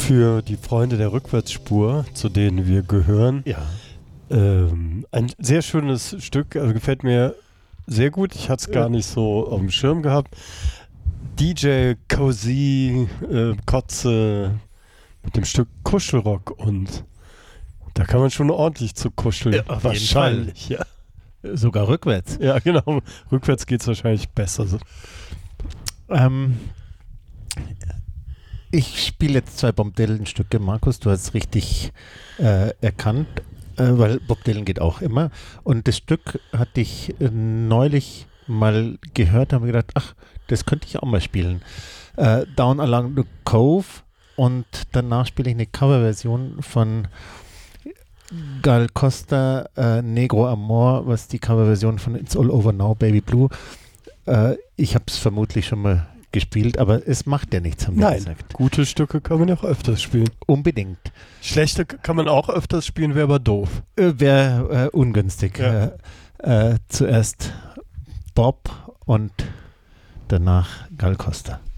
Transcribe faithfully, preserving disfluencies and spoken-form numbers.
Für die Freunde der Rückwärtsspur, zu denen wir gehören. Ja. Ähm, ein sehr schönes Stück, also gefällt mir sehr gut. Ich hatte es gar nicht so auf dem Schirm gehabt. D J Cozy äh, Kotze mit dem Stück Kuschelrock, und da kann man schon ordentlich zu kuscheln. Ja, auf wahrscheinlich, jeden Fall. Ja. Sogar rückwärts. Ja, genau. Rückwärts geht es wahrscheinlich besser. Ähm, ich spiele jetzt zwei Bob Dylan-Stücke. Markus, du hast es richtig äh, erkannt, äh, weil Bob Dylan geht auch immer. Und das Stück hatte ich äh, neulich mal gehört, habe mir gedacht, ach, das könnte ich auch mal spielen. Äh, Down Along the Cove, und danach spiele ich eine Coverversion von Gal Costa, äh, Negro Amor, was die Coverversion von It's All Over Now, Baby Blue. Äh, ich habe es vermutlich schon mal gespielt, aber es macht ja nichts, haben wir Nein, gesagt. Gute Stücke kann man ja auch öfters spielen. Unbedingt. Schlechte kann man auch öfters spielen, wäre aber doof. Äh, Wäre äh, ungünstig. Ja. Äh, äh, zuerst Bob und danach Gal Costa.